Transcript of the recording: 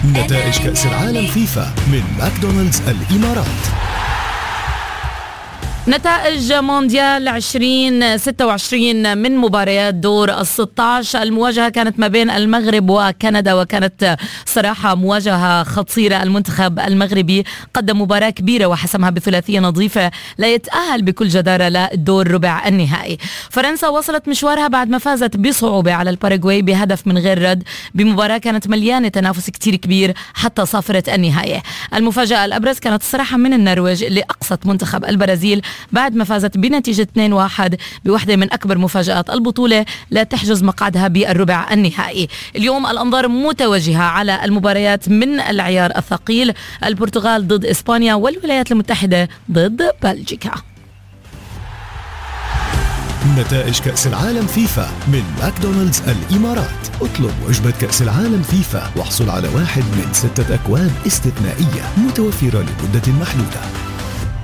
نتائج كأس العالم فيفا من ماكدونالدز الإمارات. نتائج مونديال 2026 من مباريات دور ال16. المواجهة كانت ما بين المغرب وكندا، وكانت صراحة مواجهة خطيرة. المنتخب المغربي قدم مباراة كبيرة وحسمها بثلاثية نظيفة ليتأهل بكل جدارة للدور ربع النهائي. فرنسا وصلت مشوارها بعد ما فازت بصعوبة على الباراغواي بهدف من غير رد بمباراة كانت مليانة تنافس كتير كبير حتى صافرة النهاية. المفاجأة الأبرز كانت الصراحة من النرويج اللي أقصت منتخب البرازيل بعد ما فازت بنتيجة 2-1 بوحدة من أكبر مفاجآت البطولة لا تحجز مقعدها بالربع النهائي. اليوم الأنظار متوجهة على المباريات من العيار الثقيل، البرتغال ضد إسبانيا والولايات المتحدة ضد بلجيكا. نتائج كأس العالم فيفا من ماكدونالدز الإمارات. اطلب وجبة كأس العالم فيفا واحصل على 1 من 6 أكواب استثنائية متوفرة لمدة محدودة.